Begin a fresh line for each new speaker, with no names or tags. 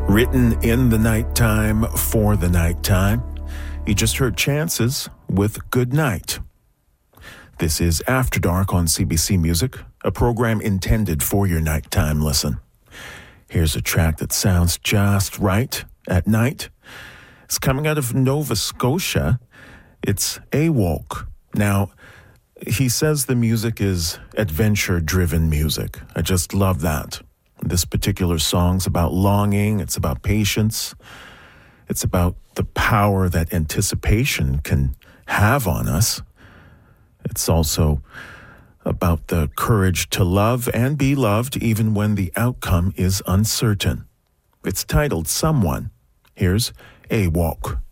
Written in the nighttime for the nighttime. You just heard Chances with Good Night. This is After Dark on CBC Music, a program intended for your nighttime listen. Here's a track that sounds just right at night. It's coming out of Nova Scotia. It's AWOLK. Now, he says the music is adventure-driven music. I just love that. This particular song's about longing. It's about patience. It's about the power that anticipation can have on us. It's also about the courage to love and be loved even when the outcome is uncertain. It's titled Someone. Here's AWOLK.